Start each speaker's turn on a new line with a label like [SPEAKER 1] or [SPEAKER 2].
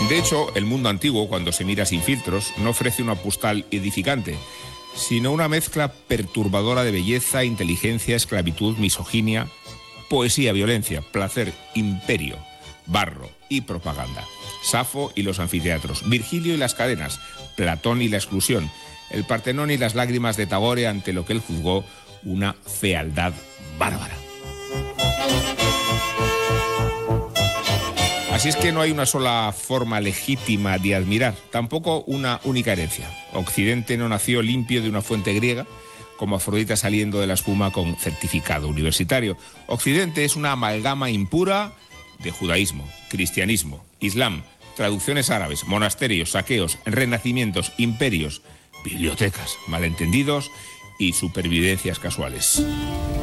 [SPEAKER 1] De hecho, el mundo antiguo, cuando se mira sin filtros, no ofrece una postal edificante, sino una mezcla perturbadora de belleza, inteligencia, esclavitud, misoginia, poesía, violencia, placer, imperio, barro y propaganda. Safo y los anfiteatros, Virgilio y las cadenas, Platón y la exclusión, el Partenón y las lágrimas de Tagore ante lo que él juzgó una fealdad bárbara. Así es que no hay una sola forma legítima de admirar, tampoco una única herencia. Occidente no nació limpio de una fuente griega, como Afrodita saliendo de la espuma con certificado universitario. Occidente es una amalgama impura de judaísmo, cristianismo, islam, traducciones árabes, monasterios, saqueos, renacimientos, imperios, bibliotecas, malentendidos y supervivencias casuales.